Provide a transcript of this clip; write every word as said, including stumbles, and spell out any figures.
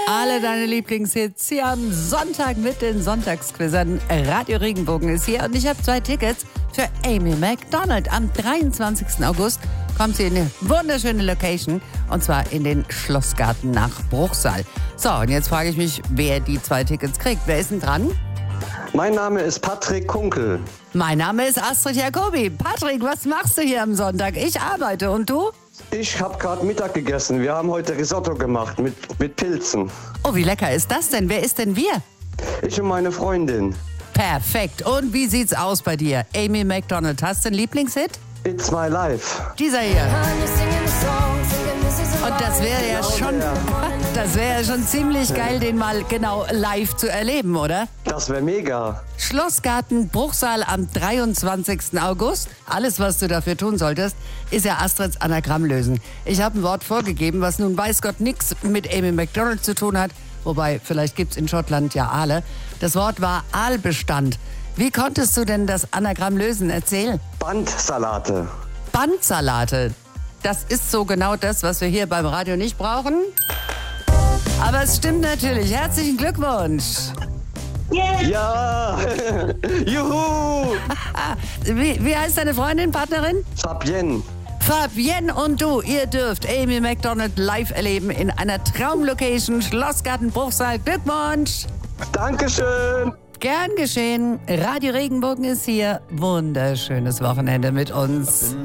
Alle deine Lieblingshits hier am Sonntag mit den Sonntagsquizzern. Radio Regenbogen ist hier und ich habe zwei Tickets für Amy Macdonald. Am dreiundzwanzigsten August kommt sie in eine wunderschöne Location und zwar in den Schlossgarten nach Bruchsal. So, und jetzt frage ich mich, wer die zwei Tickets kriegt. Wer ist denn dran? Mein Name ist Patrick Kunkel. Mein Name ist Astrid Jacobi. Patrick, was machst du hier am Sonntag? Ich arbeite und du? Ich habe gerade Mittag gegessen. Wir haben heute Risotto gemacht mit, mit Pilzen. Oh, wie lecker ist das denn? Wer ist denn wir? Ich und meine Freundin. Perfekt. Und wie sieht's aus bei dir? Amy Macdonald, hast du einen Lieblingshit? It's my life. Dieser hier. Und das wäre ja schon, das wäre ja schon ziemlich geil, den mal genau live zu erleben, oder? Das wäre mega. Schlossgarten Bruchsal am dreiundzwanzigsten August. Alles, was du dafür tun solltest, ist ja Astrids Anagramm lösen. Ich habe ein Wort vorgegeben, was nun weiß Gott nichts mit Amy Macdonald zu tun hat. Wobei, vielleicht gibt's in Schottland ja Aale. Das Wort war Aalbestand. Wie konntest du denn das Anagramm lösen? Erzähl. Bandsalate. Bandsalate. Das ist so genau das, was wir hier beim Radio nicht brauchen. Aber es stimmt natürlich. Herzlichen Glückwunsch. Yes. Ja! Juhu! Wie, wie heißt deine Freundin, Partnerin? Fabienne. Fabienne und du, ihr dürft Amy Macdonald live erleben in einer Traumlocation, Schlossgarten Bruchsal. Glückwunsch! Dankeschön! Gern geschehen. Radio Regenbogen ist hier. Wunderschönes Wochenende mit uns.